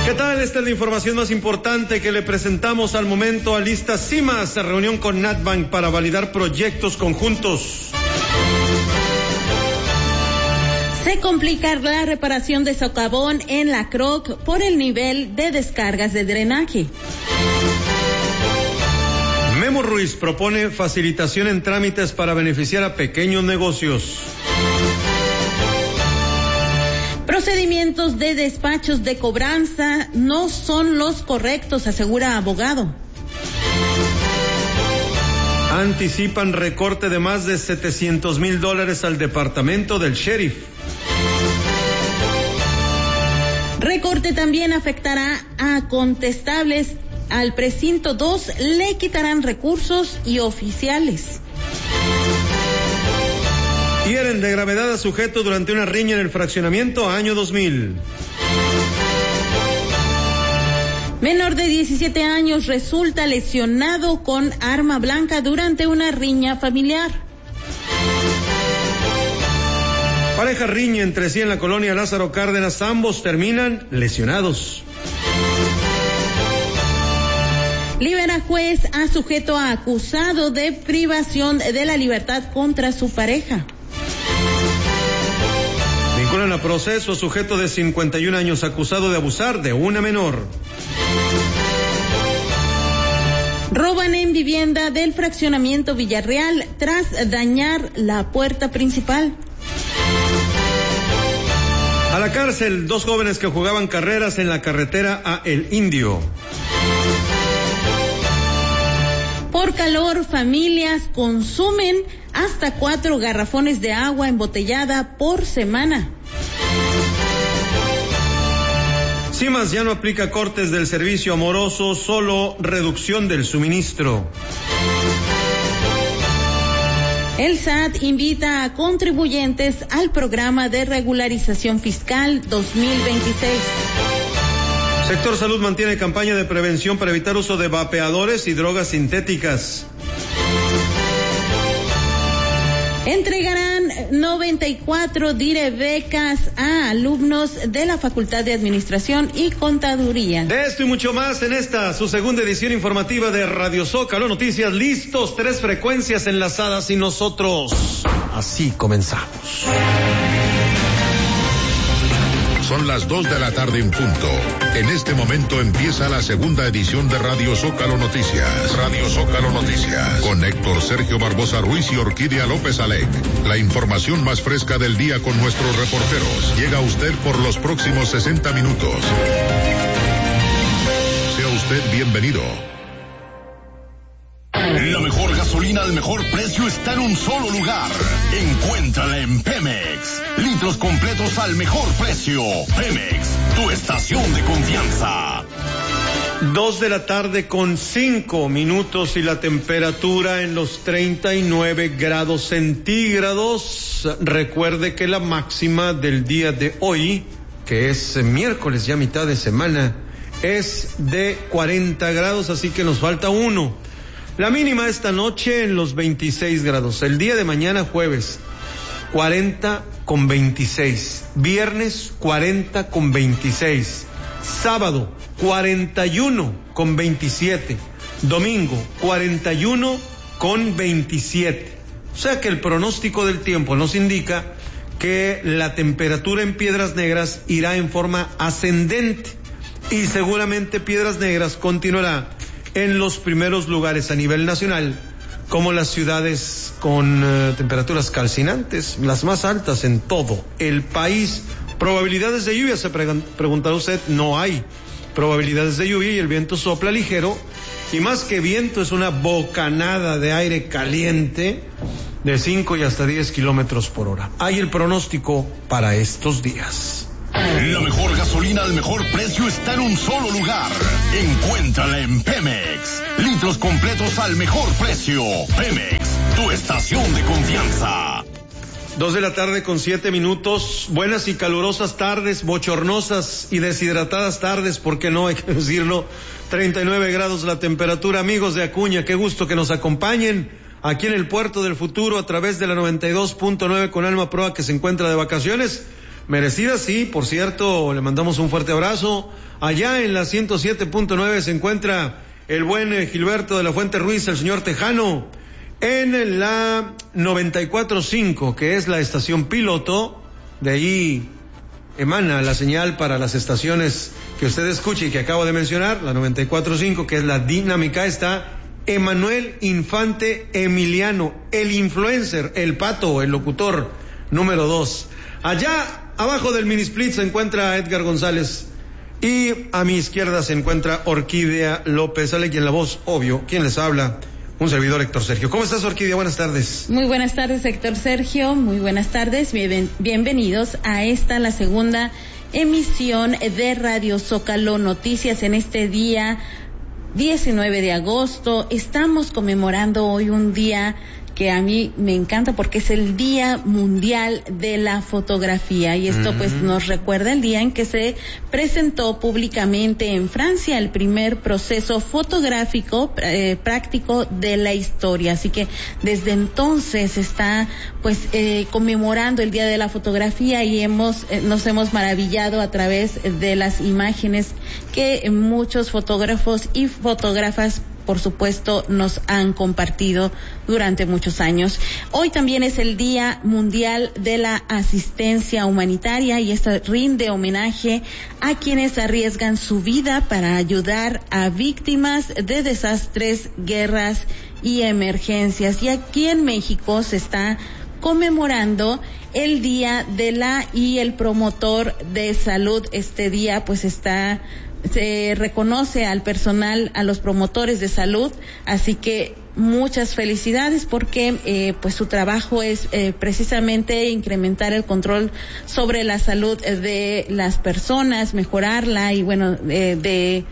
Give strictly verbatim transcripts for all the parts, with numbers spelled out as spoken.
¿Qué tal? Esta es la información más importante que le presentamos al momento. Alista CIMAS, reunión con Natbank para validar proyectos conjuntos. Se complica la reparación de socavón en la C R O C por el nivel de descargas de drenaje. Memo Ruiz propone facilitación en trámites para beneficiar a pequeños negocios. Procedimientos de despachos de cobranza no son los correctos, asegura abogado. Anticipan recorte de más de setecientos mil dólares al departamento del sheriff. Recorte también afectará a contestables. Al precinto dos le quitarán recursos y oficiales. Hieren de gravedad a sujeto durante una riña en el fraccionamiento año dos mil. Menor de diecisiete años resulta lesionado con arma blanca durante una riña familiar. Pareja riña entre sí en la colonia Lázaro Cárdenas, ambos terminan lesionados. Libera juez a sujeto acusado de privación de la libertad contra su pareja. Vinculan a proceso a sujeto de cincuenta y un años acusado de abusar de una menor. Roban en vivienda del fraccionamiento Villarreal tras dañar la puerta principal. A la cárcel, dos jóvenes que jugaban carreras en la carretera a El Indio. Por calor, familias consumen hasta cuatro garrafones de agua embotellada por semana. CIMAS ya no aplica cortes del servicio amoroso, solo reducción del suministro. El S A T invita a contribuyentes al programa de regularización fiscal dos mil veintiséis. Sector Salud mantiene campaña de prevención para evitar uso de vapeadores y drogas sintéticas. Entregarán noventa y cuatro DIRE becas a alumnos de la Facultad de Administración y Contaduría. De esto y mucho más en esta, su segunda edición informativa de Radio Zócalo Noticias. Listos, tres frecuencias enlazadas y nosotros así comenzamos. Son las dos de la tarde en punto. En este momento empieza la segunda edición de Radio Zócalo Noticias. Radio Zócalo Noticias. Con Héctor Sergio Barbosa Ruiz y Orquídea López Alec. La información más fresca del día con nuestros reporteros. Llega a usted por los próximos sesenta minutos. Sea usted bienvenido. La mejor gasolina al mejor precio está en un solo lugar. Encuéntrala en Pemex. Litros completos al mejor precio. Pemex, tu estación de confianza. Dos de la tarde con cinco minutos y la temperatura en los treinta y nueve grados centígrados. Recuerde que la máxima del día de hoy, que es miércoles, ya mitad de semana, es de cuarenta grados, así que nos falta uno. La mínima esta noche en los veintiséis grados. El día de mañana, jueves, cuarenta con veintiséis. Viernes, cuarenta con veintiséis. Sábado, cuarenta y uno con veintisiete. Domingo, cuarenta y uno con veintisiete. O sea que el pronóstico del tiempo nos indica que la temperatura en Piedras Negras irá en forma ascendente y seguramente Piedras Negras continuará en los primeros lugares a nivel nacional, como las ciudades con uh, temperaturas calcinantes, las más altas en todo el país. Probabilidades de lluvia, se pre- preguntará usted, no hay probabilidades de lluvia y el viento sopla ligero, y más que viento es una bocanada de aire caliente de cinco y hasta diez kilómetros por hora. Hay el pronóstico para estos días. La mejor gasolina al mejor precio está en un solo lugar. Encuéntrala en Pemex. Litros completos al mejor precio. Pemex, tu estación de confianza. Dos de la tarde con siete minutos. Buenas y calurosas tardes, bochornosas y deshidratadas tardes, ¿por qué no? Hay que decirlo. treinta y nueve grados la temperatura. Amigos de Acuña, qué gusto que nos acompañen aquí en el Puerto del Futuro a través de la noventa y dos punto nueve con Alma Proa, que se encuentra de vacaciones. Merecida, sí, por cierto, le mandamos un fuerte abrazo. Allá en la ciento siete punto nueve se encuentra el buen Gilberto de la Fuente Ruiz, el señor Tejano. En la noventa y cuatro punto cinco, que es la estación piloto, de ahí emana la señal para las estaciones que usted escuche y que acabo de mencionar, la noventa y cuatro punto cinco, que es la dinámica, está Emanuel Infante Emiliano, el influencer, el pato, el locutor número dos. Allá abajo del mini split se encuentra Edgar González y a mi izquierda se encuentra Orquídea López. Sale quien la voz, obvio, quien les habla, un servidor, Héctor Sergio. ¿Cómo estás, Orquídea? Buenas tardes. Muy buenas tardes, Héctor Sergio. Muy buenas tardes. Bien, bienvenidos a esta, la segunda emisión de Radio Zócalo Noticias en este día diecinueve de agosto. Estamos conmemorando hoy un día que a mí me encanta porque es el Día Mundial de la Fotografía, y esto uh-huh. pues nos recuerda el día en que se presentó públicamente en Francia el primer proceso fotográfico eh, práctico de la historia. Así que desde entonces está pues eh, conmemorando el Día de la Fotografía y hemos eh, nos hemos maravillado a través de las imágenes que muchos fotógrafos y fotógrafas, por supuesto, nos han compartido durante muchos años. Hoy también es el Día Mundial de la Asistencia Humanitaria, y esto rinde homenaje a quienes arriesgan su vida para ayudar a víctimas de desastres, guerras y emergencias. Y aquí en México se está conmemorando el Día de la y el promotor de salud. Este día pues está se reconoce al personal, a los promotores de salud, así que muchas felicidades porque eh, pues su trabajo es eh, precisamente incrementar el control sobre la salud de las personas, mejorarla y bueno, eh, de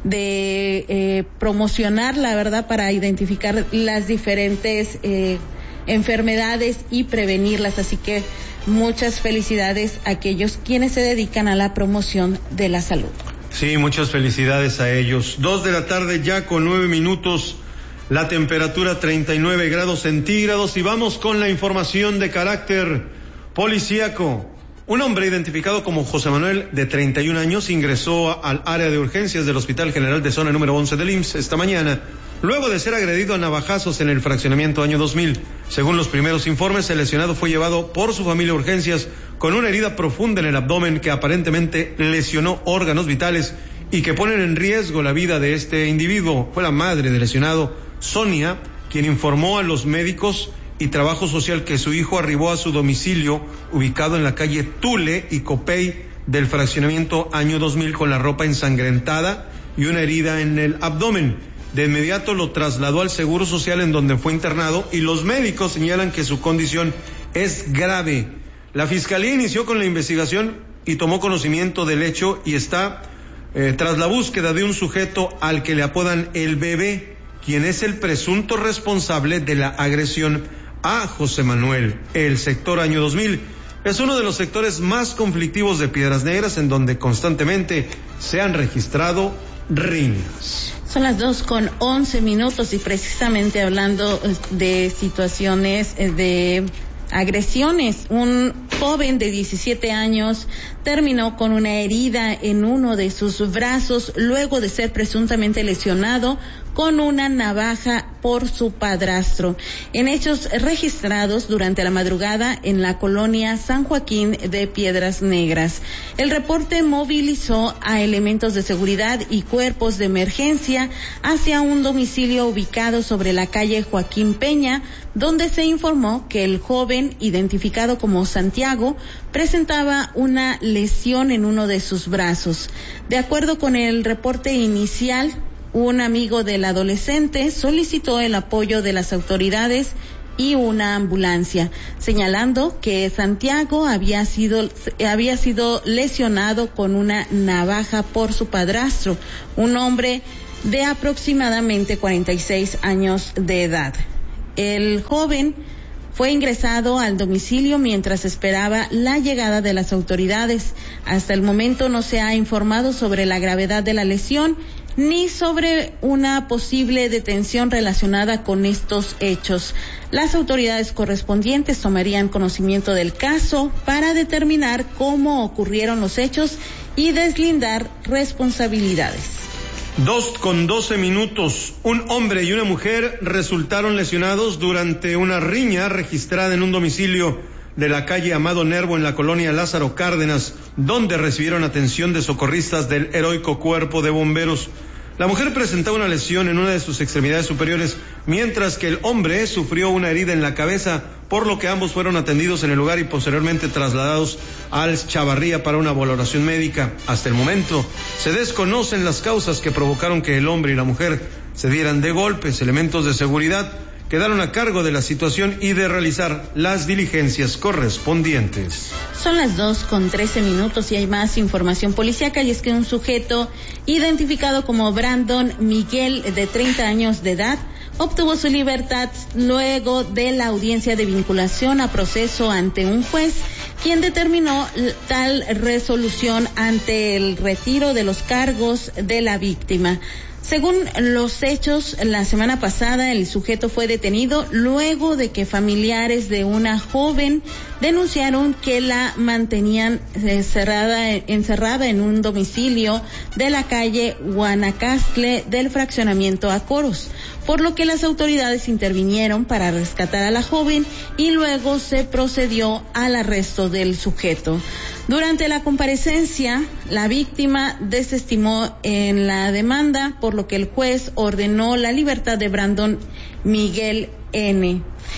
de eh, promocionarla, ¿verdad?, para identificar las diferentes eh, enfermedades y prevenirlas. Así que muchas felicidades a aquellos quienes se dedican a la promoción de la salud. Sí, muchas felicidades a ellos. Dos de la tarde ya con nueve minutos, la temperatura treinta y nueve grados centígrados, y vamos con la información de carácter policíaco. Un hombre identificado como José Manuel, de treinta y un años, ingresó al área de urgencias del Hospital General de Zona número once del I M S S esta mañana, luego de ser agredido a navajazos en el fraccionamiento año dos mil. Según los primeros informes, el lesionado fue llevado por su familia a urgencias con una herida profunda en el abdomen que aparentemente lesionó órganos vitales y que ponen en riesgo la vida de este individuo. Fue la madre del lesionado, Sonia, quien informó a los médicos y Trabajo Social que su hijo arribó a su domicilio ubicado en la calle Tule y Copey del fraccionamiento año dos mil con la ropa ensangrentada y una herida en el abdomen. De inmediato lo trasladó al Seguro Social, en donde fue internado, y los médicos señalan que su condición es grave. La Fiscalía inició con la investigación y tomó conocimiento del hecho y está eh, tras la búsqueda de un sujeto al que le apodan el Bebé, quien es el presunto responsable de la agresión a José Manuel. El sector año dos mil es uno de los sectores más conflictivos de Piedras Negras, en donde constantemente se han registrado riñas. Son las dos con once minutos y precisamente hablando de situaciones de agresiones, un joven de diecisiete años terminó con una herida en uno de sus brazos luego de ser presuntamente lesionado con una navaja por su padrastro, en hechos registrados durante la madrugada en la colonia San Joaquín de Piedras Negras. El reporte movilizó a elementos de seguridad y cuerpos de emergencia hacia un domicilio ubicado sobre la calle Joaquín Peña, donde se informó que el joven, identificado como Santiago, presentaba una lesión en uno de sus brazos. De acuerdo con el reporte inicial, un amigo del adolescente solicitó el apoyo de las autoridades y una ambulancia, señalando que Santiago había sido había sido lesionado con una navaja por su padrastro, un hombre de aproximadamente cuarenta y seis años de edad. El joven fue ingresado al domicilio mientras esperaba la llegada de las autoridades. Hasta el momento no se ha informado sobre la gravedad de la lesión ni sobre una posible detención relacionada con estos hechos. Las autoridades correspondientes tomarían conocimiento del caso para determinar cómo ocurrieron los hechos y deslindar responsabilidades. Dos con doce minutos. Un hombre y una mujer resultaron lesionados durante una riña registrada en un domicilio de la calle Amado Nervo en la colonia Lázaro Cárdenas, donde recibieron atención de socorristas del heroico Cuerpo de Bomberos. La mujer presentaba una lesión en una de sus extremidades superiores, mientras que el hombre sufrió una herida en la cabeza, por lo que ambos fueron atendidos en el lugar y posteriormente trasladados al Chavarría para una valoración médica. Hasta el momento se desconocen las causas que provocaron que el hombre y la mujer se dieran de golpes. Elementos de seguridad quedaron a cargo de la situación y de realizar las diligencias correspondientes. Son las dos con trece minutos y hay más información policíaca, y es que un sujeto identificado como Brandon Miguel, de treinta años de edad, obtuvo su libertad luego de la audiencia de vinculación a proceso ante un juez, quien determinó tal resolución ante el retiro de los cargos de la víctima. Según los hechos, la semana pasada el sujeto fue detenido luego de que familiares de una joven denunciaron que la mantenían encerrada, encerrada en un domicilio de la calle Guanacaste del fraccionamiento Acoros, por lo que las autoridades intervinieron para rescatar a la joven y luego se procedió al arresto del sujeto. Durante la comparecencia, la víctima desestimó en la demanda, por lo que el juez ordenó la libertad de Brandon Miguel N.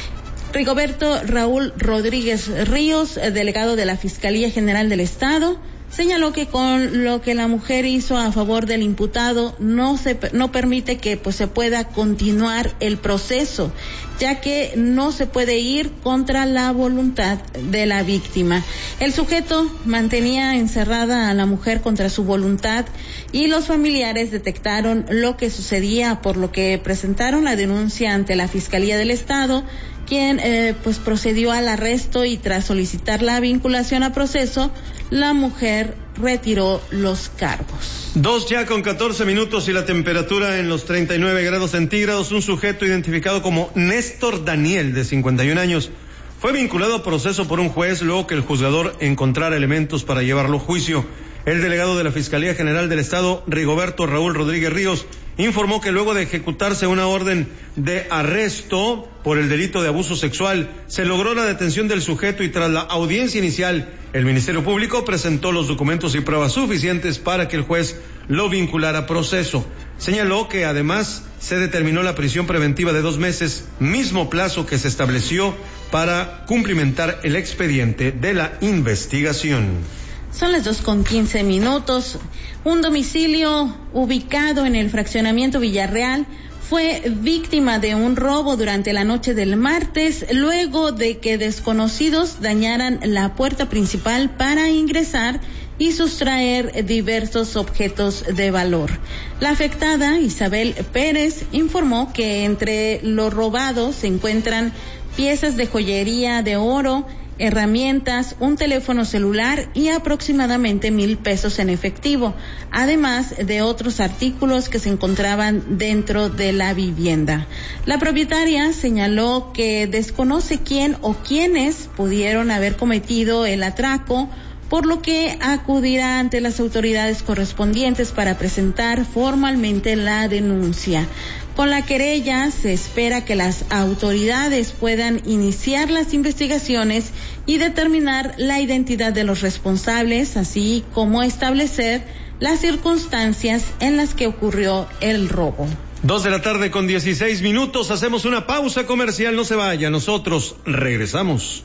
Rigoberto Raúl Rodríguez Ríos, delegado de la Fiscalía General del Estado, señaló que con lo que la mujer hizo a favor del imputado no se no permite que pues se pueda continuar el proceso, ya que no se puede ir contra la voluntad de la víctima. El sujeto mantenía encerrada a la mujer contra su voluntad y los familiares detectaron lo que sucedía, por lo que presentaron la denuncia ante la Fiscalía del Estado, quien eh, pues procedió al arresto, y tras solicitar la vinculación a proceso, la mujer retiró los cargos. Dos ya con catorce minutos y la temperatura en los treinta y nueve grados centígrados. Un sujeto identificado como Néstor Daniel, de cincuenta y un años, fue vinculado a proceso por un juez luego que el juzgador encontrara elementos para llevarlo a juicio. El delegado de la Fiscalía General del Estado, Rigoberto Raúl Rodríguez Ríos, informó que luego de ejecutarse una orden de arresto por el delito de abuso sexual, se logró la detención del sujeto, y tras la audiencia inicial, el Ministerio Público presentó los documentos y pruebas suficientes para que el juez lo vinculara a proceso. Señaló que además se determinó la prisión preventiva de dos meses, mismo plazo que se estableció para cumplimentar el expediente de la investigación. Son las dos con quince minutos. Un domicilio ubicado en el fraccionamiento Villarreal fue víctima de un robo durante la noche del martes, luego de que desconocidos dañaran la puerta principal para ingresar y sustraer diversos objetos de valor. La afectada, Isabel Pérez, informó que entre los robados se encuentran piezas de joyería de oro, herramientas, un teléfono celular y aproximadamente mil pesos en efectivo, además de otros artículos que se encontraban dentro de la vivienda. La propietaria señaló que desconoce quién o quiénes pudieron haber cometido el atraco, por lo que acudirá ante las autoridades correspondientes para presentar formalmente la denuncia. Con la querella se espera que las autoridades puedan iniciar las investigaciones y determinar la identidad de los responsables, así como establecer las circunstancias en las que ocurrió el robo. Dos de la tarde con dieciséis minutos, hacemos una pausa comercial, no se vaya, nosotros regresamos.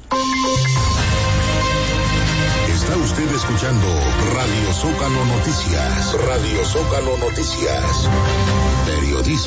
Está usted escuchando Radio Zócalo Noticias. Radio Zócalo Noticias. Periodismo